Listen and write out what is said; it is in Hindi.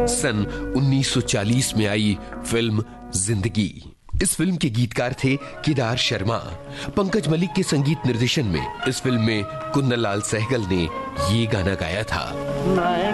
सन 1940 में आई फिल्म जिंदगी। इस फिल्म के गीतकार थे केदार शर्मा। पंकज मलिक के संगीत निर्देशन में इस फिल्म में कुन्नल लाल सहगल ने ये गाना गाया था।